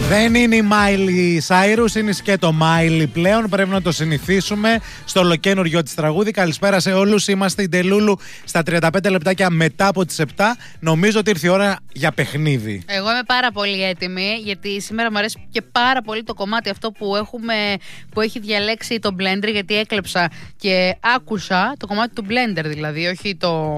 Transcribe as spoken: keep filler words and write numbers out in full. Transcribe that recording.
Δεν είναι η Miley Cyrus, είναι σκέτο Miley πλέον. Πρέπει να το συνηθίσουμε στο ολοκένουργιο της τραγούδι. Καλησπέρα σε όλους. Είμαστε η Ντελούλου στα τριάντα πέντε λεπτάκια μετά από τις επτά. Νομίζω ότι ήρθε η ώρα για παιχνίδι. Εγώ είμαι πάρα πολύ έτοιμη, γιατί σήμερα μου αρέσει και πάρα πολύ το κομμάτι αυτό που, έχουμε, που έχει διαλέξει το Blender, γιατί έκλεψα και άκουσα το κομμάτι του Blender, δηλαδή, όχι το.